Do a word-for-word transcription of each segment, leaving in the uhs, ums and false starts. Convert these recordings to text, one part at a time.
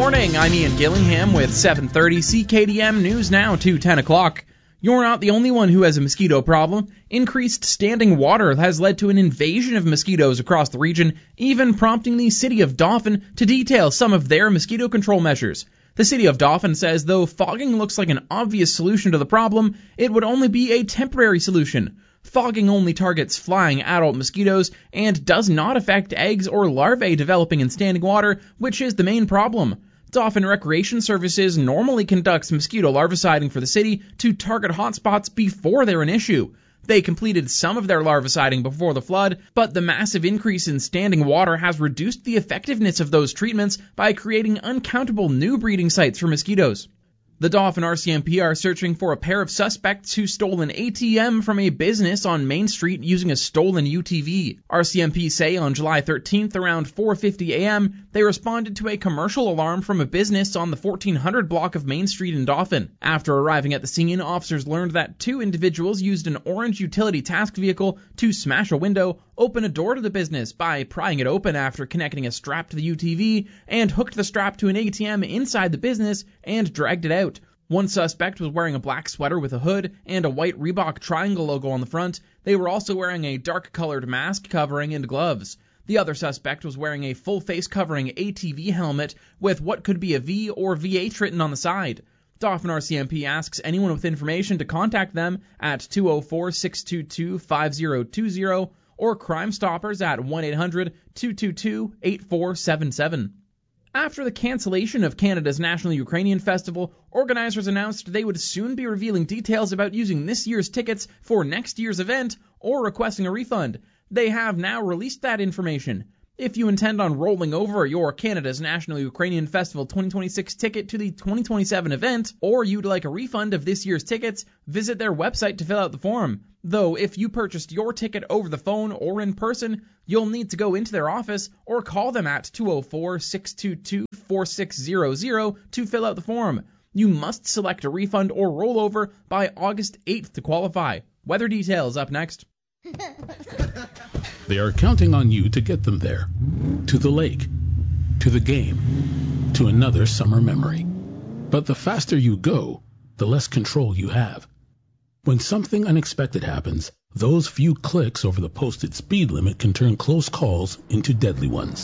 morning, I'm Ian Gillingham with seven thirty C K D M News Now to ten o'clock. You're not the only one who has a mosquito problem. Increased standing water has led to an invasion of mosquitoes across the region, even prompting the city of Dauphin to detail some of their mosquito control measures. The city of Dauphin says though fogging looks like an obvious solution to the problem, it would only be a temporary solution. Fogging only targets flying adult mosquitoes and does not affect eggs or larvae developing in standing water, which is the main problem. Dauphin Recreation Services normally conducts mosquito larviciding for the city to target hotspots before they're an issue. They completed some of their larviciding before the flood, but the massive increase in standing water has reduced the effectiveness of those treatments by creating uncountable new breeding sites for mosquitoes. The Dauphin R C M P are searching for a pair of suspects who stole an A T M from a business on Main Street using a stolen U T V. R C M P say on July thirteenth around four fifty a m they responded to a commercial alarm from a business on the fourteen hundred block of Main Street in Dauphin. After arriving at the scene, officers learned that two individuals used an orange utility task vehicle to smash a window, open a door to the business by prying it open after connecting a strap to the U T V, and hooked the strap to an A T M inside the business and dragged it out. One suspect was wearing a black sweater with a hood and a white Reebok triangle logo on the front. They were also wearing a dark-colored mask covering and gloves. The other suspect was wearing a full-face covering A T V helmet with what could be a V or V H written on the side. Dauphin R C M P asks anyone with information to contact them at two oh four, six two two, five oh two oh or Crime Stoppers at one eight hundred, two two two, eight four seven seven. After the cancellation of Canada's National Ukrainian Festival, organizers announced they would soon be revealing details about using this year's tickets for next year's event or requesting a refund. They have now released that information. If you intend on rolling over your Canada's National Ukrainian Festival twenty twenty-six ticket to the twenty twenty-seven event, or you'd like a refund of this year's tickets, visit their website to fill out the form. Though, if you purchased your ticket over the phone or in person, you'll need to go into their office or call them at two oh four, six two two, four six zero zero to fill out the form. You must select a refund or rollover by August eighth to qualify. Weather details up next. They are counting on you to get them there. To the lake. To the game. To another summer memory. But the faster you go, the less control you have. When something unexpected happens, those few clicks over the posted speed limit can turn close calls into deadly ones.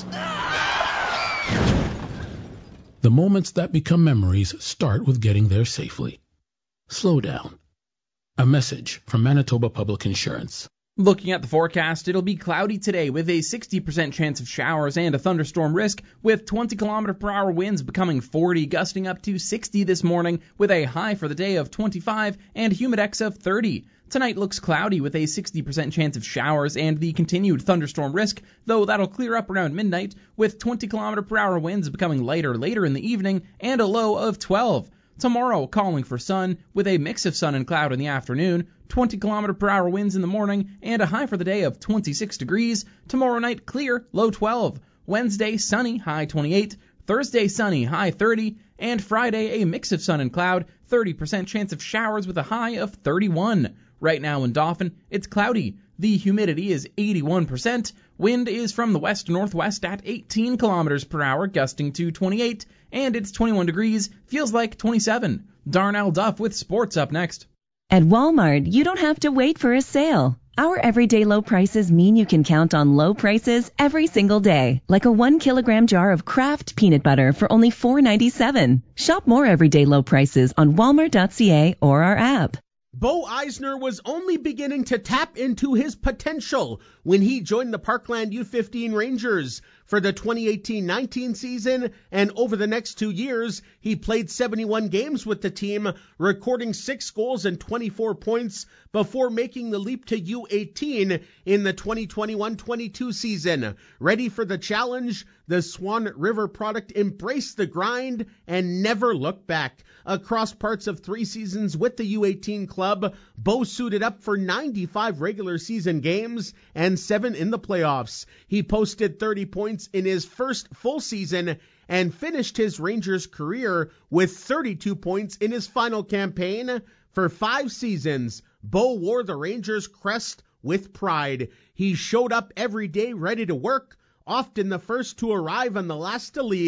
The moments that become memories start with getting there safely. Slow down. A message from Manitoba Public Insurance. Looking at the forecast, it'll be cloudy today with a sixty percent chance of showers and a thunderstorm risk, with twenty kilometer per hour winds becoming forty, gusting up to sixty this morning, with a high for the day of twenty-five and humidex of thirty. Tonight looks cloudy with a sixty percent chance of showers and the continued thunderstorm risk, though that'll clear up around midnight, with twenty kilometer per hour winds becoming lighter later in the evening and a low of twelve. Tomorrow, calling for sun, with a mix of sun and cloud in the afternoon, twenty kilometer per hour winds in the morning, and a high for the day of twenty-six degrees. Tomorrow night, clear, low twelve. Wednesday, sunny, high twenty-eight. Thursday, sunny, high thirty. And Friday, a mix of sun and cloud, thirty percent chance of showers with a high of thirty-one. Right now in Dauphin, it's cloudy. The humidity is eighty-one percent. Wind is from the west-northwest at eighteen kilometers per hour, gusting to twenty-eight. And it's twenty-one degrees, feels like twenty-seven. Darnell Duff with sports up next. At Walmart, you don't have to wait for a sale. Our everyday low prices mean you can count on low prices every single day, like a one kilogram jar of Kraft peanut butter for only four ninety-seven. Shop more everyday low prices on walmart dot c a or our app. Bo Eisner was only beginning to tap into his potential when he joined the Parkland U fifteen Rangers for the twenty eighteen nineteen season, and over the next two years, he played seventy-one games with the team, recording six goals and twenty-four points before making the leap to U eighteen in the twenty twenty-one twenty-two season. Ready for the challenge, the Swan River product embraced the grind and never looked back. Across parts of three seasons with the U eighteen club, Bo suited up for ninety-five regular season games and seven in the playoffs. He posted thirty points in his first full season and finished his Rangers career with thirty-two points in his final campaign. For five seasons, Bo wore the Rangers crest with pride. He showed up every day ready to work, often the first to arrive and the last to leave.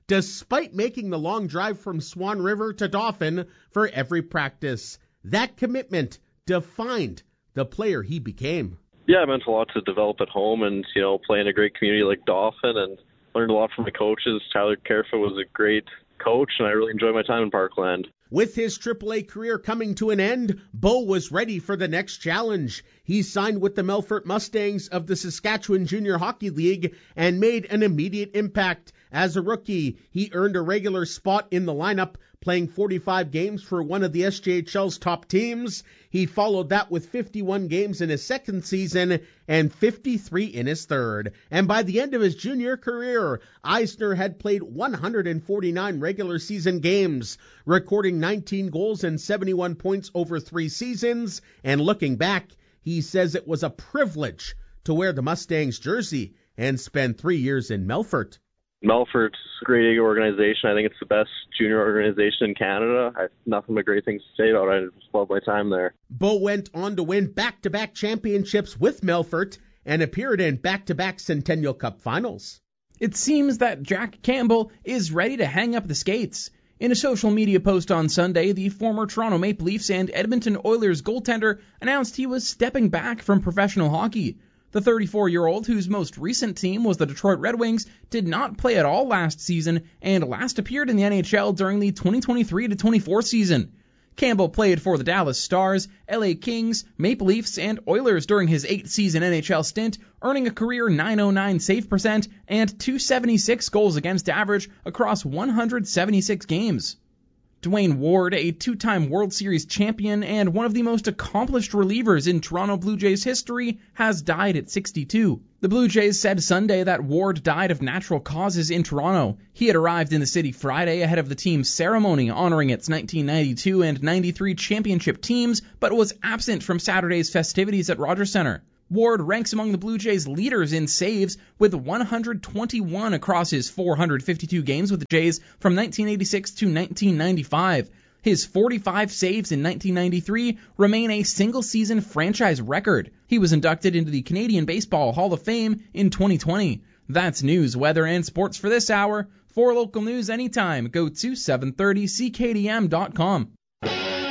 despite making the long drive from Swan River to Dauphin for every practice. That commitment defined the player he became. Yeah, it meant a lot to develop at home and, you know, play in a great community like Dauphin, and learned a lot from my coaches. Tyler Kerfoot was a great coach, and I really enjoyed my time in Parkland. With his triple A career coming to an end, Bo was ready for the next challenge. He signed with the Melfort Mustangs of the Saskatchewan Junior Hockey League and made an immediate impact. As a rookie, he earned a regular spot in the lineup, playing forty-five games for one of the S J H L's top teams. He followed that with fifty-one games in his second season and fifty-three in his third. And by the end of his junior career, Eisner had played one hundred forty-nine regular season games, recording nineteen goals and seventy-one points over three seasons. And looking back, he says it was a privilege to wear the Mustangs jersey and spend three years in Melfort. Melfort's a great organization. I think it's the best junior organization in Canada. I have nothing but great things to say about it. I just love my time there. Bo went on to win back-to-back championships with Melfort and appeared in back-to-back Centennial Cup finals. It seems that Jack Campbell is ready to hang up the skates. In a social media post on Sunday, the former Toronto Maple Leafs and Edmonton Oilers goaltender announced he was stepping back from professional hockey. The thirty-four-year-old, whose most recent team was the Detroit Red Wings, did not play at all last season and last appeared in the N H L during the twenty twenty-three to twenty-four season. Campbell played for the Dallas Stars, L A Kings, Maple Leafs, and Oilers during his eight-season N H L stint, earning a career nine oh nine save percent and two seventy-six goals against average across one hundred seventy-six games. Dwayne Ward, a two-time World Series champion and one of the most accomplished relievers in Toronto Blue Jays history, has died at sixty-two. The Blue Jays said Sunday that Ward died of natural causes in Toronto. He had arrived in the city Friday ahead of the team's ceremony honoring its nineteen ninety-two and ninety-three championship teams, but was absent from Saturday's festivities at Rogers Centre. Ward ranks among the Blue Jays' leaders in saves with one hundred twenty-one across his four hundred fifty-two games with the Jays from nineteen eighty-six to nineteen ninety-five. His forty-five saves in nineteen ninety-three remain a single-season franchise record. He was inducted into the Canadian Baseball Hall of Fame in twenty twenty. That's news, weather, and sports for this hour. For local news anytime, go to seven thirty C K D M dot com.